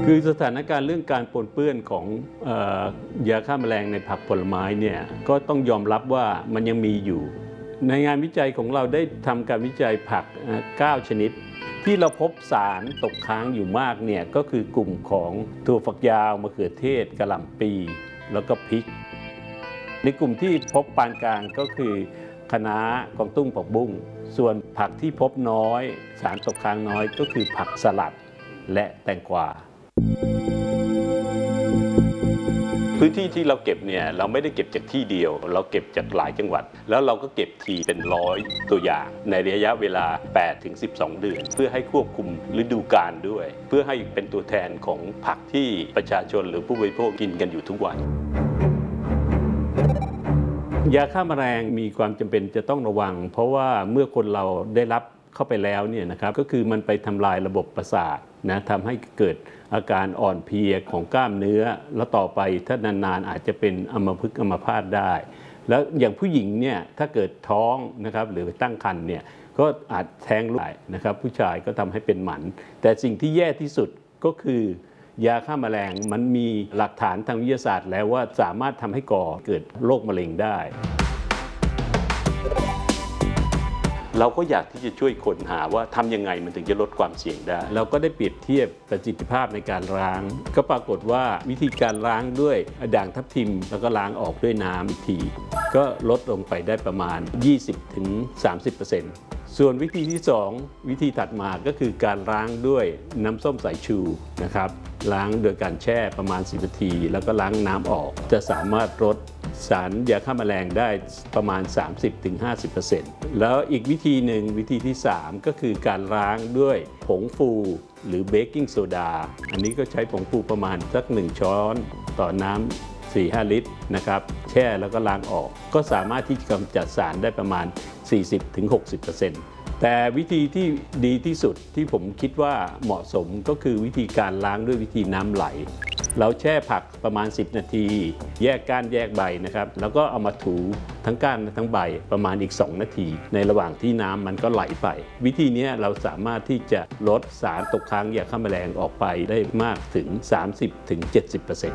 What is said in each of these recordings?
คือสถานการณ์เรื่องการปนเปื้อนของยาฆ่าแมลงในผักผลไม้เนี่ยก็ต้องยอมรับว่ามันยังมีอยู่ในงานวิจัยของเราได้ทำการวิจัยผัก9 ชนิดที่เราพบสารตกค้างอยู่มากเนี่ยก็คือกลุ่มของถั่วฝักยาวมะเขือเทศกะหล่ำปีแล้วก็พริกในกลุ่มที่พบปานกลางก็คือคะน้ากวางตุ้งผักบุ้งส่วนผักที่พบน้อยสารตกค้างน้อยก็คือผักสลัดและแตงกวาพื้นที่ที่เราเก็บเนี่ยเราไม่ได้เก็บจากที่เดียวเราเก็บจากหลายจังหวัดแล้วเราก็เก็บทีเป็น100 ตัวอย่างในระยะเวลา 8-12 เดือนเพื่อให้ควบคุมฤดูกาลด้วยเพื่อให้เป็นตัวแทนของผักที่ประชาชนหรือผู้บริโภคกินกันอยู่ทุกวันยาฆ่าแมลงมีความจำเป็นจะต้องระวังเพราะว่าเมื่อคนเราได้รับเข้าไปแล้วเนี่ยนะครับก็คือมันไปทำลายระบบประสาทนะทำให้เกิดอาการอ่อนเพลียของกล้ามเนื้อแล้วต่อไปถ้านานๆอาจจะเป็นอัมพฤกษ์อัมพาตได้แล้วอย่างผู้หญิงเนี่ยถ้าเกิดท้องนะครับหรือตั้งครรภ์เนี่ยก็อาจแท้งลูกได้นะครับผู้ชายก็ทำให้เป็นหมันแต่สิ่งที่แย่ที่สุดก็คือยาฆ่าแมลงมันมีหลักฐานทางวิทยาศาสตร์แล้วว่าสามารถทำให้ก่อเกิดโรคมะเร็งได้เราก็อยากที่จะช่วยคนหาว่าทำยังไงมันถึงจะลดความเสี่ยงได้เราก็ได้เปรียบเทียบประสิทธิภาพในการล้างก็ปรากฏว่าวิธีการล้างด้วยด่างทับทิมแล้วก็ล้างออกด้วยน้ำอีกทีก็ลดลงไปได้ประมาณ 20-30%ส่วนวิธีที่2วิธีถัดมาก็คือการล้างด้วยน้ำส้มสายชูนะครับล้างโดยการแช่ประมาณ10 นาทีแล้วก็ล้างน้ำออกจะสามารถลดสารยาฆ่าแมลงได้ประมาณ 30-50% แล้วอีกวิธีหนึ่งวิธีที่3ก็คือการล้างด้วยผงฟูหรือเบกกิ้งโซดาอันนี้ก็ใช้ผงฟูประมาณสัก1 ช้อนต่อน้ำ4-5 ลิตรนะครับแช่แล้วก็ล้างออกก็สามารถที่จะกำจัดสารได้ประมาณ 40-60%แต่วิธีที่ดีที่สุดที่ผมคิดว่าเหมาะสมก็คือวิธีการล้างด้วยวิธีน้ำไหลเราแช่ผักประมาณ10 นาทีแยกก้านแยกใบนะครับแล้วก็เอามาถูทั้งก้านทั้งใบประมาณอีก2 นาทีในระหว่างที่น้ำมันก็ไหลไปวิธีนี้เราสามารถที่จะลดสารตกค้างยาฆ่าแมลงออกไปได้มากถึง 30-70%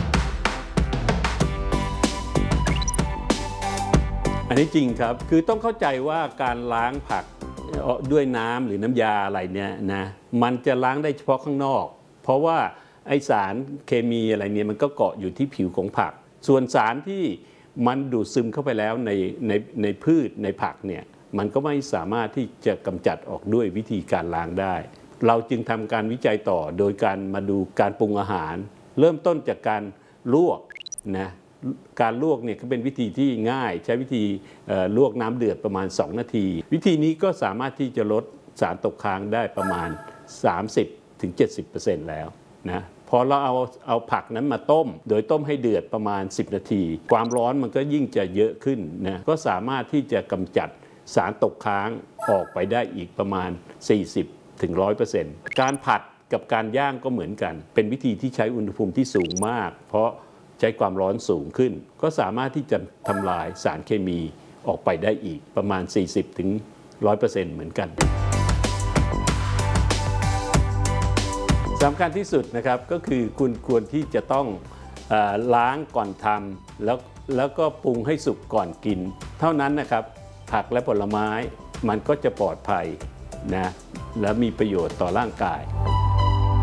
อันนี้จริงครับคือต้องเข้าใจว่าการล้างผักด้วยน้ำหรือน้ำยาอะไรเนี่ยนะมันจะล้างได้เฉพาะข้างนอกเพราะว่าไอสารเคมีอะไรเนี่ยมันก็เกาะอยู่ที่ผิวของผักส่วนสารที่มันดูดซึมเข้าไปแล้วในพืชในผักเนี่ยมันก็ไม่สามารถที่จะกำจัดออกด้วยวิธีการล้างได้เราจึงทำการวิจัยต่อโดยการมาดูการปรุงอาหารเริ่มต้นจากการลวกนะการลวกเนี่ยก็เป็นวิธีที่ง่ายใช้วิธีลวกน้ำเดือดประมาณ2 นาทีวิธีนี้ก็สามารถที่จะลดสารตกค้างได้ประมาณ 30-70% แล้วนะพอเราเอาผักนั้นมาต้มโดยต้มให้เดือดประมาณ10 นาทีความร้อนมันก็ยิ่งจะเยอะขึ้นนะก็สามารถที่จะกำจัดสารตกค้างออกไปได้อีกประมาณ 40-100% การผัดกับการย่างก็เหมือนกันเป็นวิธีที่ใช้อุณหภูมิที่สูงมากเพราะใช้ความร้อนสูงขึ้นก็สามารถที่จะทำลายสารเคมีออกไปได้อีกประมาณ 40-100% เหมือนกันสำคัญที่สุดนะครับก็คือคุณควรที่จะต้องล้างก่อนทำแล้วก็ปรุงให้สุกก่อนกินเท่านั้นนะครับผักและผลไม้มันก็จะปลอดภัยนะและมีประโยชน์ต่อร่างกาย